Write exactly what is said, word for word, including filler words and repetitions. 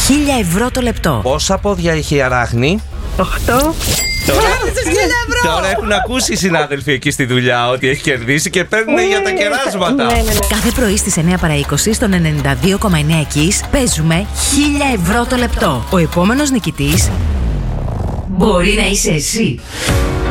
χίλια ευρώ το λεπτό. Πόσα πόδια έχει η αράχνη? Οχτώ. Τώρα, τώρα έχουν ακούσει οι συνάδελφοι εκεί στη δουλειά ότι έχει κερδίσει και παίρνουν για τα κεράσματα. Ναι, ναι, ναι. Κάθε πρωί στις εννιά παρά είκοσι στον ενενήντα δύο κόμμα εννιά Kiss παίζουμε χίλια ευρώ το λεπτό. Ο επόμενος νικητής μπορεί να είσαι εσύ.